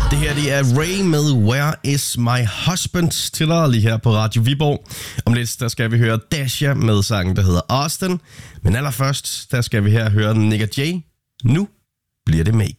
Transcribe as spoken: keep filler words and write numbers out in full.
Det her det er Ray med Where Is My Husband til dig lige her på Radio Viborg. Om lidt der skal vi høre Dasha med sangen, der hedder Austin. Men allerførst der skal vi her høre Nick og Jay. Nu bliver det make.